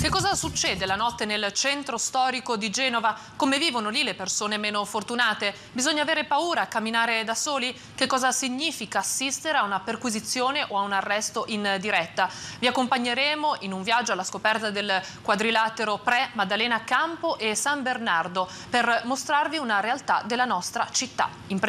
Che cosa succede la notte nel centro storico di Genova? Come vivono lì le persone meno fortunate? Bisogna avere paura a camminare da soli? Che cosa significa assistere a una perquisizione o a un arresto in diretta? Vi accompagneremo in un viaggio alla scoperta del quadrilatero pre-Maddalena Campo e San Bernardo per mostrarvi una realtà della nostra città.